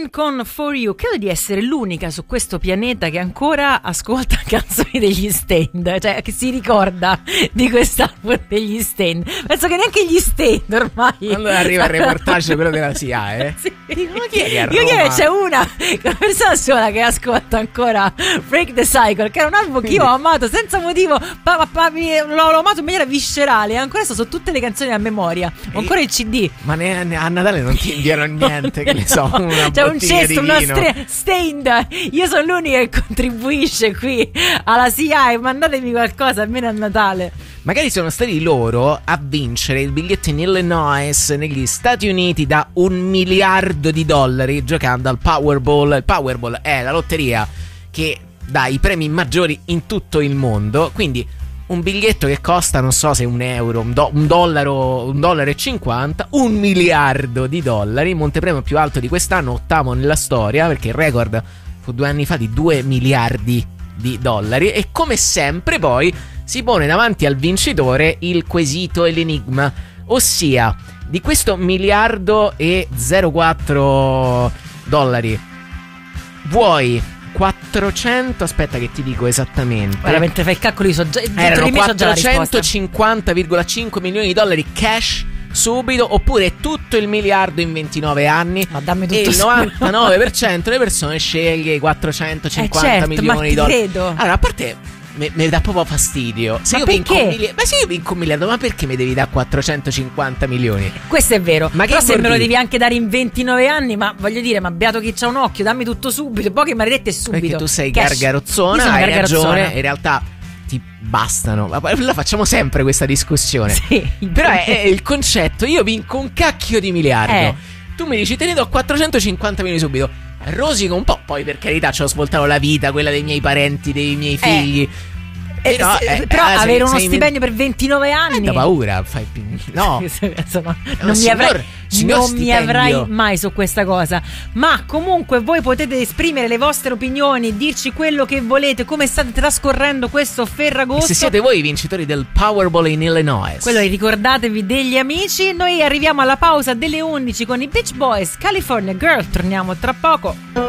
Queen con For You. Credo di essere l'unica su questo pianeta che ancora ascolta canzoni degli Stained, cioè che si ricorda di quest'album degli Stained. Penso che neanche gli Stained ormai. Allora arriva il reportage quello della SIA, Sì. Dico, ma chi è che a Io Roma? c'è una persona sola che ascolta ancora Break the Cycle, che era un album che io ho amato senza motivo, l'ho amato in maniera viscerale, e ancora so tutte le canzoni a memoria, ho ancora il CD. Ma a Natale non ti inviano niente, che ne so, una c'è un bottiglia cesto, di una vino. Stained. Io sono l'unica che contribuisce qui alla SIAE, mandatemi qualcosa almeno a Natale. Magari sono stati loro a vincere il biglietto in Illinois negli Stati Uniti da $1 miliardo giocando al Powerball. Il Powerball è la lotteria che dà i premi maggiori in tutto il mondo, quindi un biglietto che costa, non so se €1, $1,50, $1 miliardo, montepremio più alto di quest'anno, ottavo nella storia, perché il record fu 2 anni fa di $2 miliardi. E come sempre poi si pone davanti al vincitore il quesito e l'enigma, ossia di questo $1 miliardo e $0,4 vuoi 400, aspetta che ti dico esattamente. Ora mentre fai i calcoli erano $450,5 milioni cash subito, oppure tutto il miliardo in 29 anni. Ma dammi tutto e il 99% delle persone sceglie i 450 milioni di dollari. Credo. Allora, a parte mi dà proprio fastidio. Se ma io perché? vinco $1 miliardo, ma perché mi devi dare 450 milioni? Questo è vero. Ma però che se me lo dire? devi anche dare in 29 anni, ma voglio dire, ma beato chi c'ha un occhio, dammi tutto subito. Poi che maledette subito. Perché tu sei Cash. gargarozzona, Io sono hai gargarozzona. ragione. In realtà ti bastano. Ma poi la facciamo sempre questa discussione. Sì. Però è il concetto. Io vinco un cacchio di miliardo. Tu mi dici te ne do 450 milioni subito. Rosico un po'. Poi per carità ci ho svoltato la vita, quella dei miei parenti, dei miei figli. Però avere uno stipendio per 29 anni da paura. No. Insomma, signor non mi stipendio. avrai mai su questa cosa. Ma comunque voi potete esprimere le vostre opinioni, dirci quello che volete, come state trascorrendo questo Ferragosto. E se siete voi i vincitori del Powerball in Illinois, quello ricordatevi degli amici. Noi arriviamo alla pausa delle 11 con i Beach Boys, California Girl. Torniamo tra poco.